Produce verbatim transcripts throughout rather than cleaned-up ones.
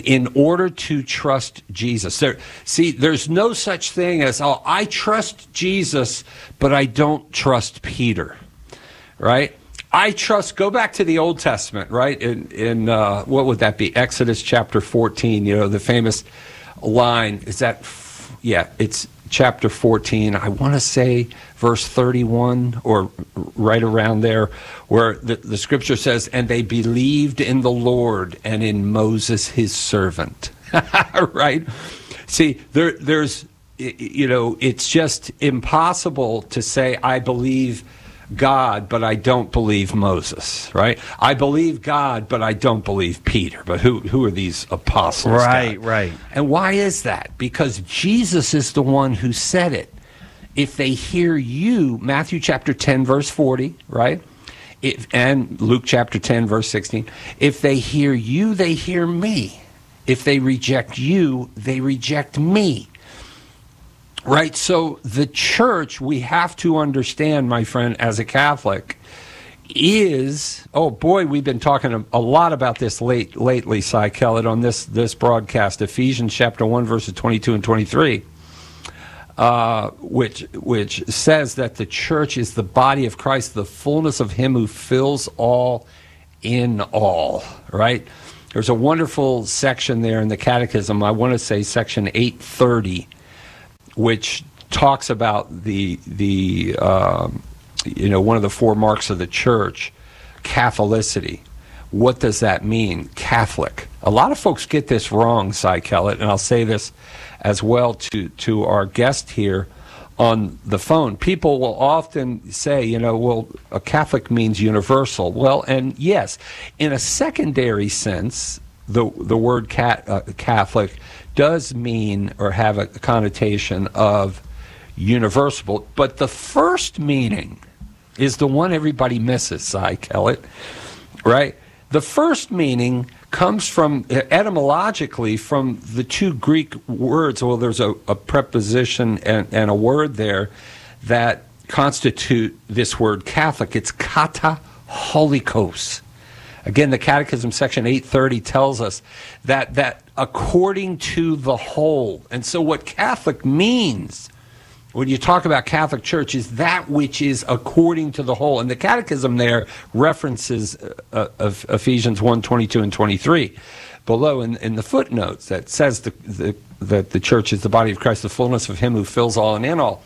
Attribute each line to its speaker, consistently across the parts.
Speaker 1: in order to trust Jesus. There, see, there's no such thing as, oh, I trust Jesus, but I don't trust Peter, right? I trust, go back to the Old Testament, right? In, in uh, what would that be? Exodus chapter fourteen, you know, the famous line, is that, yeah, it's chapter fourteen, I want to say verse thirty-one, or right around there, where the, the scripture says, and they believed in the Lord and in Moses his servant, right? See, there, there's, you know, it's just impossible to say, I believe God, but I don't believe Moses, right? I believe God, but I don't believe Peter. But who who are these apostles?
Speaker 2: Right,
Speaker 1: God?
Speaker 2: right.
Speaker 1: And why is that? Because Jesus is the one who said it. If they hear you, Matthew chapter ten, verse forty, right? If, and Luke chapter ten, verse sixteen, if they hear you, they hear me. If they reject you, they reject me. Right, so the church, we have to understand, my friend, as a Catholic, is, oh boy, we've been talking a, a lot about this late, lately, Cy Kellett, on this, this broadcast, Ephesians chapter one, verses twenty-two and twenty-three, uh, which, which says that the church is the body of Christ, the fullness of him who fills all in all, right? There's a wonderful section there in the Catechism, I want to say section eight thirty, which talks about the the um, you know, one of the four marks of the church, Catholicity. What does that mean, Catholic? A lot of folks get this wrong, Cy Kellett, and I'll say this as well to to our guest here on the phone. People will often say, you know, well, a Catholic means universal. Well, and yes, in a secondary sense, the the word cat, uh, Catholic does mean or have a connotation of universal, but the first meaning is the one everybody misses, Cy Kellett, right? The first meaning comes from, etymologically, from the two Greek words. Well, there's a, a preposition and, and a word there that constitute this word Catholic. It's kataholikos. Again, the Catechism, section eight thirty, tells us that that according to the whole. And so what Catholic means, when you talk about Catholic Church, is that which is according to the whole. And the Catechism there references uh, of Ephesians one, twenty-two and twenty-three below in, in the footnotes that says the, the, that the church is the body of Christ, the fullness of him who fills all and in all.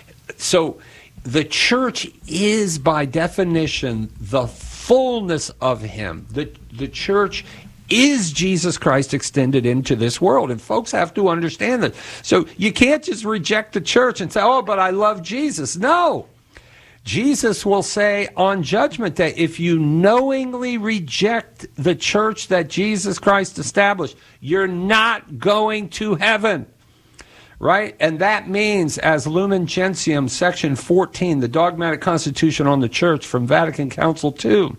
Speaker 1: So the church is, by definition, the fullness of him. The, the church is Jesus Christ extended into this world. And folks have to understand that. So you can't just reject the church and say, oh, but I love Jesus. No. Jesus will say on Judgment Day, if you knowingly reject the church that Jesus Christ established, you're not going to heaven. Right? And that means, as Lumen Gentium, section fourteen, the dogmatic constitution on the church from Vatican Council two,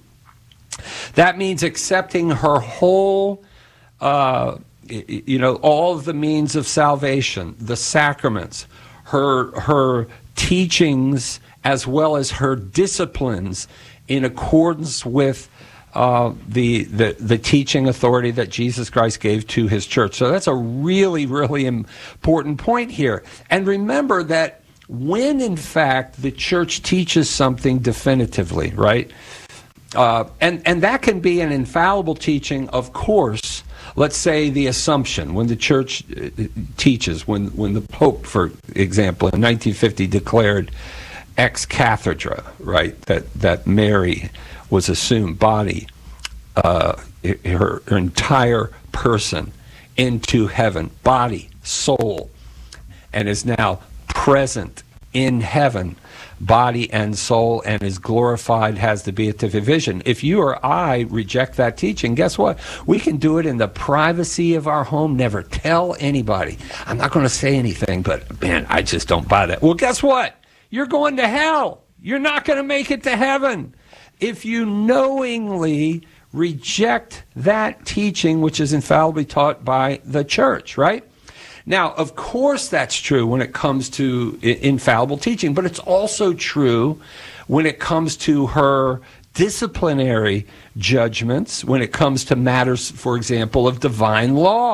Speaker 1: that means accepting her whole, uh, you know, all of the means of salvation, the sacraments, her her teachings, as well as her disciplines, in accordance with Uh, the, the the teaching authority that Jesus Christ gave to his church. So that's a really, really important point here. And remember that when, in fact, the church teaches something definitively, right? Uh, and, and that can be an infallible teaching, of course. Let's say the Assumption, when the church teaches, when, when the Pope, for example, in nineteen fifty declared ex cathedra, right, that, that Mary was assumed body, uh, her, her entire person into heaven, body, soul, and is now present in heaven, body and soul, and is glorified, has the beatific vision. If you or I reject that teaching, guess what? We can do it in the privacy of our home, never tell anybody. I'm not going to say anything, but man, I just don't buy that. Well, guess what? You're going to hell. You're not going to make it to heaven if you knowingly reject that teaching, which is infallibly taught by the church, right? Now, of course, that's true when it comes to infallible teaching, but it's also true when it comes to her disciplinary judgments when it comes to matters, for example, of divine law.